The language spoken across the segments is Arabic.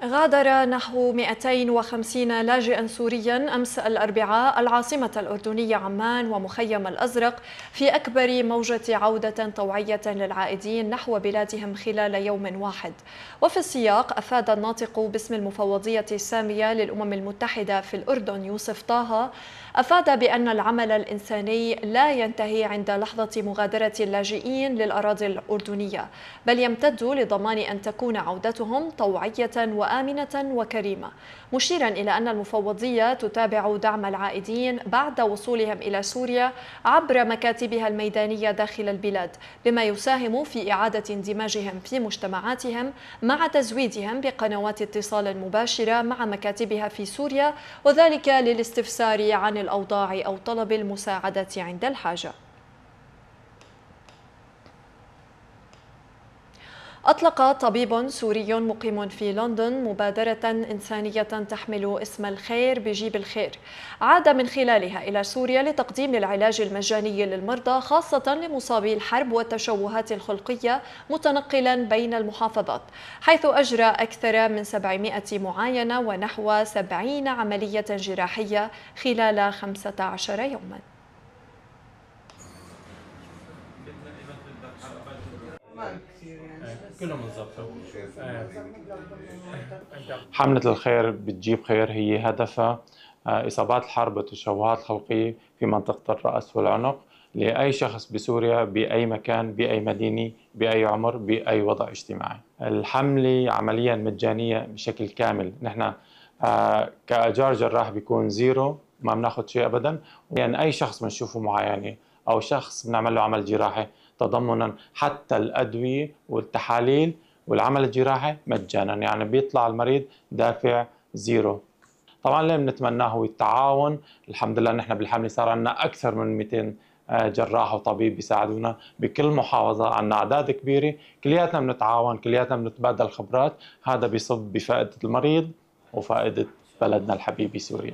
غادر نحو 250 لاجئا سوريا أمس الأربعاء العاصمة الأردنية عمان ومخيم الأزرق في أكبر موجة عودة طوعية للعائدين نحو بلادهم خلال يوم واحد. وفي السياق أفاد الناطق باسم المفوضية السامية للأمم المتحدة في الأردن يوسف طه أفاد بأن العمل الإنساني لا ينتهي عند لحظة مغادرة اللاجئين للأراضي الأردنية، بل يمتد لضمان أن تكون عودتهم طوعية وآمنة وكريمة، مشيرا إلى أن المفوضية تتابع دعم العائدين بعد وصولهم إلى سوريا عبر مكاتبها الميدانية داخل البلاد، بما يساهم في إعادة اندماجهم في مجتمعاتهم مع تزويدهم بقنوات اتصال مباشرة مع مكاتبها في سوريا، وذلك للاستفسار عن الأوضاع أو طلب المساعدة عند الحاجة. أطلق طبيب سوري مقيم في لندن مبادرة إنسانية تحمل اسم الخير بجيب الخير، عاد من خلالها إلى سوريا لتقديم العلاج المجاني للمرضى خاصة لمصابي الحرب والتشوهات الخلقية، متنقلا بين المحافظات، حيث أجرى أكثر من 700 معاينة ونحو 70 عملية جراحية خلال 15 يوما. حملة الخير بتجيب خير هي هدفها إصابات الحرب والتشوهات الخلقية في منطقة الرأس والعنق لأي شخص بسوريا بأي مكان بأي مدينة بأي عمر بأي وضع اجتماعي. الحملة عمليا مجانية بشكل كامل، نحن كأجار جراح بيكون زيرو، ما بناخذ شيء أبدا، يعني أي شخص بنشوفه معاينة أو شخص بنعمل له عمل جراحي تضمنا حتى الأدوية والتحاليل والعمل الجراحي مجانا، يعني بيطلع المريض دافع زيرو. طبعا اللي بنتمناه هو التعاون. الحمد لله نحن بالحملة صار عندنا أكثر من 200 جراح وطبيب بيساعدونا بكل محافظة، عندنا أعداد كبيرة، كلياتنا بنتعاون، كلياتنا بنتبادل خبرات، هذا بيصب بفائدة المريض وفائدة بلدنا الحبيب سوريا.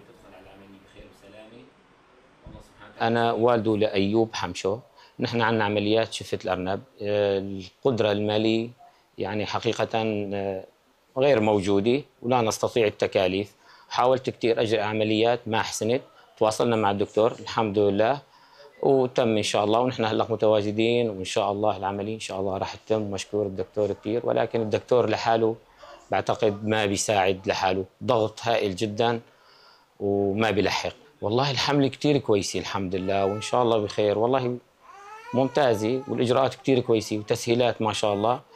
أنا والده لأيوب حمشو، نحن عندنا عمليات شفة الأرنب، القدرة المالية يعني حقيقة غير موجودة ولا نستطيع التكاليف. حاولت كثير أجري عمليات ما حسنت، تواصلنا مع الدكتور الحمد لله وتم إن شاء الله، ونحن هلا متواجدين وإن شاء الله العملية إن شاء الله راح تتم، مشكور الدكتور كثير. ولكن الدكتور لحاله بعتقد ما بيساعد لحاله، ضغط هائل جدا وما بيلحق. والله الحملة كثير كويسة الحمد لله وإن شاء الله بخير، والله ممتازة والإجراءات كثير كويسة وتسهيلات ما شاء الله.